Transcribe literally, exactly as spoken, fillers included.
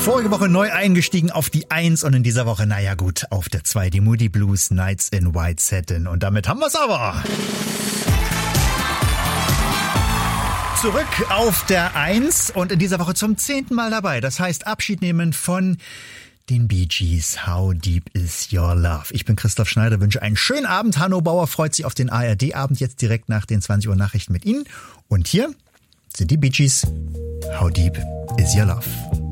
Vorige Woche neu eingestiegen auf die eins und in dieser Woche, naja gut, auf der zwei, die Moody Blues, Nights in White Satin. Und damit haben wir's aber. Zurück auf der eins und in dieser Woche zum zehnten Mal dabei. Das heißt Abschied nehmen von den Bee Gees. How Deep Is Your Love? Ich bin Christoph Schneider, wünsche einen schönen Abend. Hanno Bauer freut sich auf den A R D-Abend jetzt direkt nach den zwanzig Uhr Nachrichten mit Ihnen. Und hier sind die Bee Gees. How Deep Is Your Love?